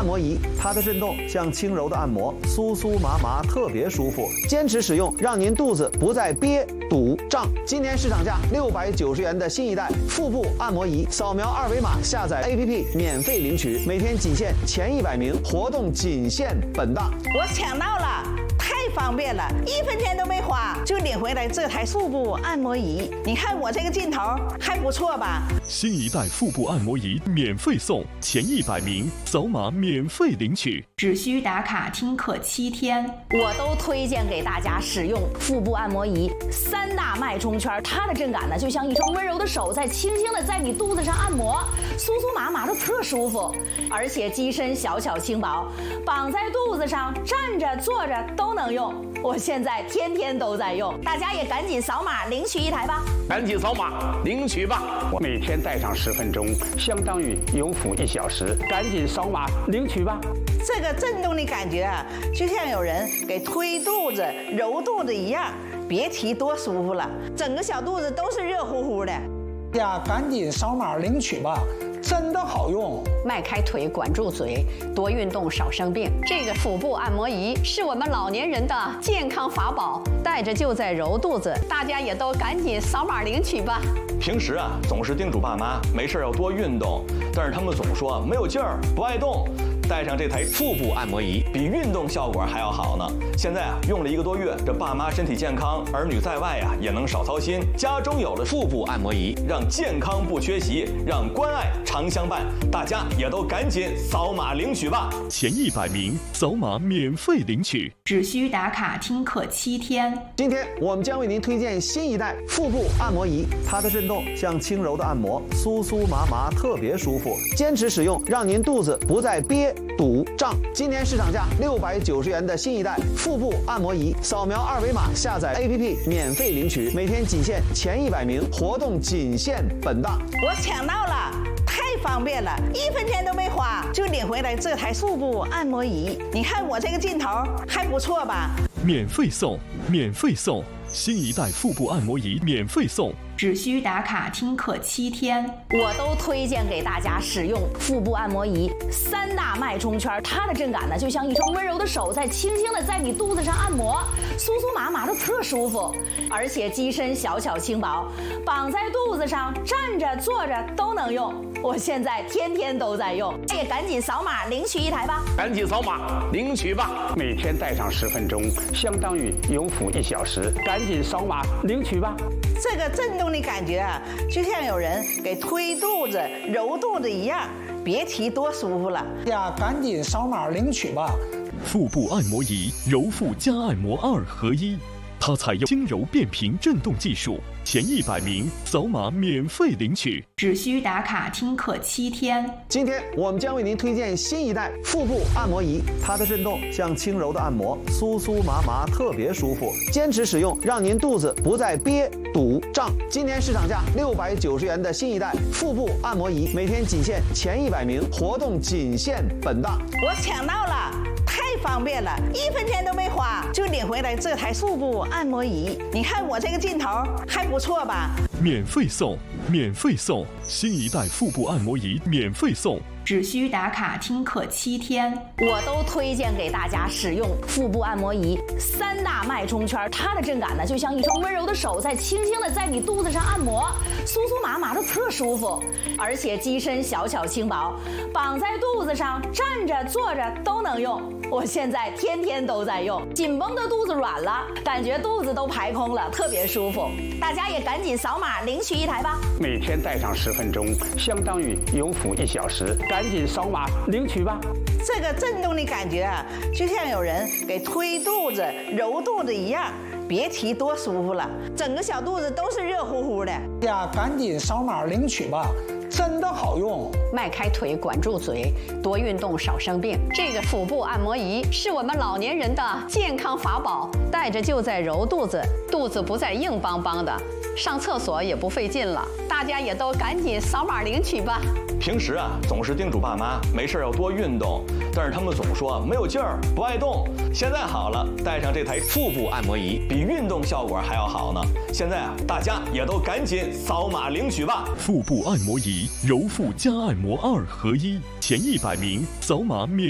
按摩仪，它的震动像轻柔的按摩，酥酥麻麻，特别舒服。坚持使用，让您肚子不再憋、堵、胀。今年市场价690元的新一代腹部按摩仪，扫描二维码下载 APP 免费领取，每天仅限前100名，活动仅限本档。 我抢到了！太方便了，1分钱都没花就领回来这台腹部按摩仪。你看我这个劲头还不错吧？ 新一代腹部按摩仪免费送，前100名扫码免费领取， 只需打卡听课7天。 我都推荐给大家使用腹部按摩仪，3大脉冲圈，它的震感呢就像一双温柔的手在轻轻的在你肚子上按摩，酥酥麻麻的特舒服，而且机身小巧轻薄，绑在肚子上，站着坐着都能用。我现在天天都在用，大家也赶紧扫码领取一台吧！ 赶紧扫码领取吧！我每天戴上10分钟，相当于有辅1小时，赶紧扫码领取吧！ 这个震动的感觉啊，就像有人给推肚子、揉肚子一样，别提多舒服了，整个小肚子都是热乎乎的。 呀，赶紧扫码领取吧！真的好用， 迈开腿，管住嘴，多运动，少生病。这个腹部按摩仪是我们老年人的健康法宝，带着就在揉肚子，大家也都赶紧扫码领取吧。 平时啊，总是叮嘱爸妈没事要多运动，但是他们总说没有劲儿，不爱动。带上这台腹部按摩仪，比运动效果还要好呢。现在啊，用了1个多月，这爸妈身体健康，儿女在外啊也能少操心。家中有了腹部按摩仪，让健康不缺席，让关爱常相伴。大家也都赶紧扫码领取吧！ 前100名扫码免费领取， 只需打卡听课7天。 今天我们将为您推荐新一代腹部按摩仪，它的震动像轻柔的按摩，酥酥麻麻，特别舒服。坚持使用，让您肚子不再憋、堵、胀。今年市场价690元的新一代腹部按摩仪，扫描二维码下载 APP 免费领取，每天仅限前100名，活动仅限本档。 我抢到了！太方便了，1分钱都没花就领回来这台腹部按摩仪。你看我这个劲头还不错吧？ 免费送，免费送，新一代腹部按摩仪免费送。 只需打卡听课7天。 我都推荐给大家使用腹部按摩仪，3大脉冲圈，它的震感呢就像一双温柔的手在轻轻的在你肚子上按摩，酥酥麻麻的特舒服，而且机身小巧轻薄，绑在肚子上，站着坐着都能用。我现在天天都在用，也赶紧扫码领取一台吧！ 赶紧扫码领取吧！每天戴上10分钟，相当于有辅1小时，赶紧扫码领取吧！ 这个震动的感觉啊，就像有人给推肚子、揉肚子一样，别提多舒服了。 呀，赶紧扫码领取吧！ 腹部按摩仪，揉腹加按摩2合1，它采用轻柔变频震动技术，前100名扫码免费领取， 只需打卡听课7天。 今天我们将为您推荐新一代腹部按摩仪，它的震动像轻柔的按摩，酥酥麻麻，特别舒服。坚持使用，让您肚子不再憋、堵、胀。今年市场价690元的新一代腹部按摩仪，每天仅限前100名，活动仅限本档。 我抢到了！太方便了，1分钱都没花就领回来这台腹部按摩仪。你看我这个劲头还不错吧？ 免费送，免费送，新一代腹部按摩仪免费送。 只需打卡听课7天。 我都推荐给大家使用腹部按摩仪，3大脉冲圈，它的震感呢就像一双温柔的手在轻轻的在你肚子上按摩，酥酥麻麻的特舒服，而且机身小巧轻薄，绑在肚子上，站着坐着都能用。我现在天天都在用，紧绷的肚子软了，感觉肚子都排空了，特别舒服。大家也赶紧扫码领取一台吧！ 每天戴上10分钟，相当于有辅1小时，赶紧扫码领取吧！ 这个震动的感觉啊，就像有人给推肚子、揉肚子一样，别提多舒服了，整个小肚子都是热乎乎的。 呀，赶紧扫码领取吧！真的好用， 迈开腿，管住嘴，多运动，少生病。这个腹部按摩仪是我们老年人的健康法宝，带着就在揉肚子，肚子不再硬邦邦的，上厕所也不费劲了。大家也都赶紧扫码领取吧！ 平时啊，总是叮嘱爸妈没事要多运动，但是他们总说没有劲儿，不爱动。现在好了，带上这台腹部按摩仪，比运动效果还要好呢。现在啊，大家也都赶紧扫码领取吧！ 腹部按摩仪，揉腹加按摩2合1，前100名扫码免